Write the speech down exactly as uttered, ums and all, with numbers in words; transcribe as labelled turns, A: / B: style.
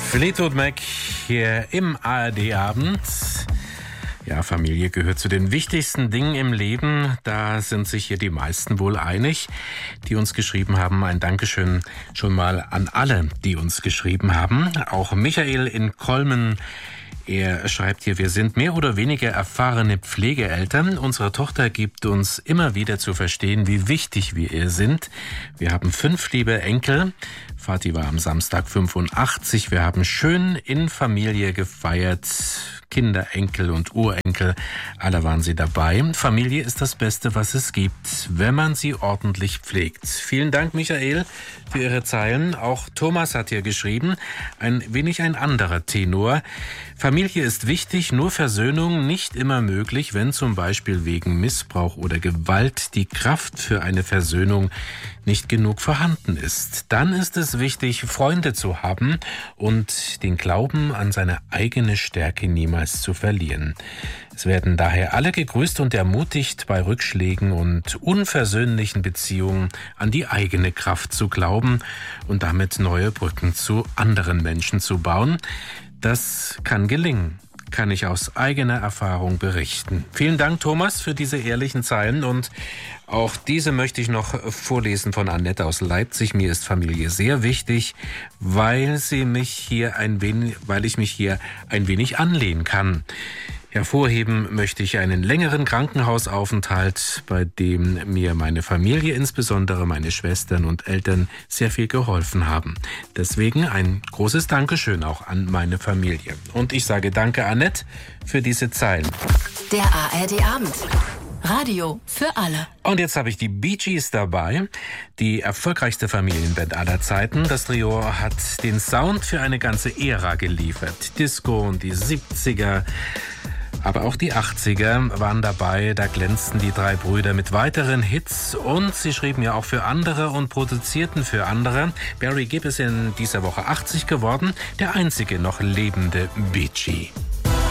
A: Fleetwood Mac hier im A R D-Abend. Ja, Familie gehört zu den wichtigsten Dingen im Leben. Da sind sich hier die meisten wohl einig, die uns geschrieben haben. Ein Dankeschön schon mal an alle, die uns geschrieben haben. Auch Michael in Kolmen. Er schreibt hier, wir sind mehr oder weniger erfahrene Pflegeeltern. Unsere Tochter gibt uns immer wieder zu verstehen, wie wichtig wir ihr sind. Wir haben fünf liebe Enkel. Vati war am Samstag fünfundachtzig. Wir haben schön in Familie gefeiert. Kinder, Enkel und Urenkel, alle waren sie dabei. Familie ist das Beste, was es gibt, wenn man sie ordentlich pflegt. Vielen Dank, Michael, für Ihre Zeilen. Auch Thomas hat hier geschrieben, ein wenig ein anderer Tenor. Familie ist wichtig, nur Versöhnung nicht immer möglich, wenn zum Beispiel wegen Missbrauch oder Gewalt die Kraft für eine Versöhnung nicht genug vorhanden ist. Dann ist es wichtig, Freunde zu haben und den Glauben an seine eigene Stärke niemals zu verlieren. Es werden daher alle gegrüßt und ermutigt, bei Rückschlägen und unversöhnlichen Beziehungen an die eigene Kraft zu glauben und damit neue Brücken zu anderen Menschen zu bauen. Das kann gelingen, kann ich aus eigener Erfahrung berichten. Vielen Dank, Thomas, für diese ehrlichen Zeilen, und auch diese möchte ich noch vorlesen von Annette aus Leipzig. Mir ist Familie sehr wichtig, weil sie mich hier ein wenig, weil ich mich hier ein wenig anlehnen kann. Hervorheben möchte ich einen längeren Krankenhausaufenthalt, bei dem mir meine Familie, insbesondere meine Schwestern und Eltern, sehr viel geholfen haben. Deswegen ein großes Dankeschön auch an meine Familie. Und ich sage danke, Annette, für diese Zeilen.
B: Der A R D-Abend. Radio für alle.
A: Und jetzt habe ich die Bee Gees dabei, die erfolgreichste Familienband aller Zeiten. Das Trio hat den Sound für eine ganze Ära geliefert. Disco und die siebziger, aber auch die achtziger waren dabei. Da glänzten die drei Brüder mit weiteren Hits, und sie schrieben ja auch für andere und produzierten für andere. Barry Gibb ist in dieser Woche achtzig geworden, der einzige noch lebende Bee Gee.